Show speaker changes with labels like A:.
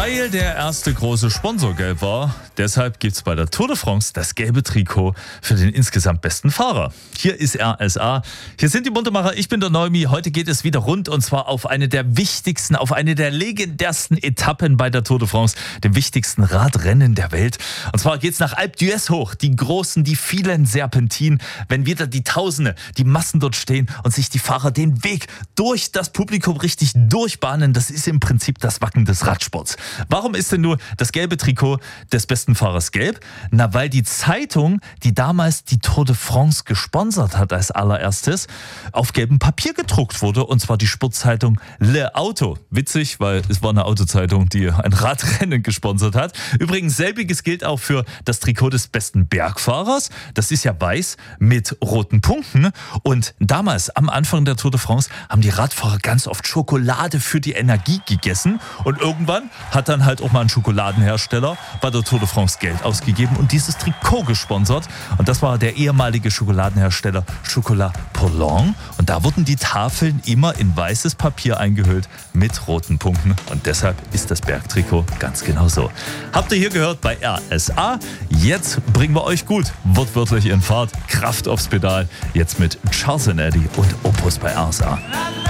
A: Weil der erste große Sponsor gelb war, deshalb gibt es bei der Tour de France das gelbe Trikot für den insgesamt besten Fahrer. Hier ist RSA, hier sind die Muntermacher, ich bin der Neumi. Heute geht es wieder rund und zwar auf eine der wichtigsten, auf eine der legendärsten Etappen bei der Tour de France, dem wichtigsten Radrennen der Welt. Und zwar geht es nach Alpe d'Huez hoch, die großen, die vielen Serpentinen, wenn wieder die Tausende, die Massen dort stehen und sich die Fahrer den Weg durch das Publikum richtig durchbahnen. Das ist im Prinzip das Wacken des Radsports. Warum ist denn nur das gelbe Trikot des besten Fahrers gelb? Na, weil die Zeitung, die damals die Tour de France gesponsert hat als allererstes, auf gelbem Papier gedruckt wurde, und zwar die Sportzeitung Le Auto. Witzig, weil es war eine Autozeitung, die ein Radrennen gesponsert hat. Übrigens, selbiges gilt auch für das Trikot des besten Bergfahrers. Das ist ja weiß mit roten Punkten. Und damals, am Anfang der Tour de France, haben die Radfahrer ganz oft Schokolade für die Energie gegessen. Und irgendwann hat dann halt auch mal ein Schokoladenhersteller bei der Tour de France Geld ausgegeben und dieses Trikot gesponsert. Und das war der ehemalige Schokoladenhersteller Chocolat Poulain. Und da wurden die Tafeln immer in weißes Papier eingehüllt mit roten Punkten. Und deshalb ist das Bergtrikot ganz genau so. Habt ihr hier gehört bei RSA? Jetzt bringen wir euch gut wortwörtlich in Fahrt. Kraft aufs Pedal. Jetzt mit Charles & Eddie und Opus bei RSA.